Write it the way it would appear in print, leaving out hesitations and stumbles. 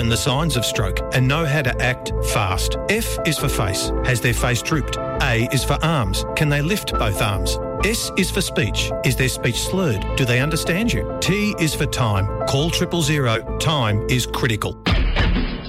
discern the signs of stroke and know how to act fast. F is for face. Has their face drooped? A is for arms. Can they lift both arms? S is for speech. Is their speech slurred? Do they understand you? T is for time. Call 000. Time is critical.